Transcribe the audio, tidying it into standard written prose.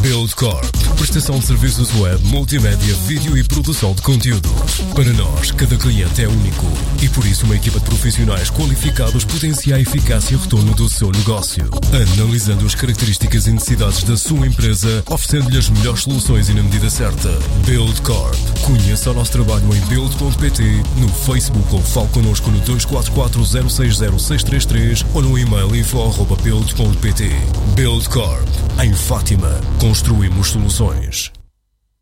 Buildcorp, prestação de serviços web, multimédia, vídeo e produção de conteúdo. Para nós, cada cliente é único e por isso uma equipa de profissionais qualificados potencia a eficácia e retorno do seu negócio, analisando as características e necessidades da sua empresa, oferecendo-lhe as melhores soluções e na medida certa. Buildcorp. Conheça o nosso trabalho em build.pt, no Facebook ou fale connosco no 244 060 633 ou no e-mail info@build.pt. Buildcorp. Em Fátima, construímos soluções.